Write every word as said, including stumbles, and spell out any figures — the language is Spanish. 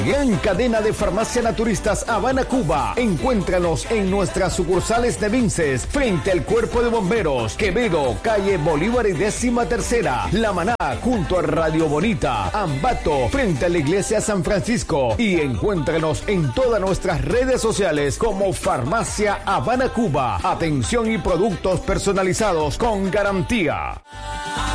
Gran cadena de farmacia naturistas Habana, Cuba. Encuéntranos en nuestras sucursales de Vinces, frente al Cuerpo de Bomberos, Quevedo, calle Bolívar y décima tercera. La Maná, junto a Radio Bonita. Ambato, frente a la Iglesia San Francisco. Y encuéntranos en todas nuestras redes sociales como Farmacia Habana, Cuba. Atención y productos personalizados con garantía.